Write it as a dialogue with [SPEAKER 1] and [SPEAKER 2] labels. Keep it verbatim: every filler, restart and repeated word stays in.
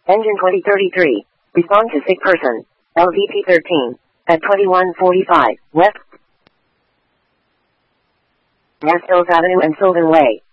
[SPEAKER 1] Engine twenty thirty-three. Respond to sick person. L V P thirteen. At twenty-one forty-five. West. Mass Hills Avenue and Sylvan Way.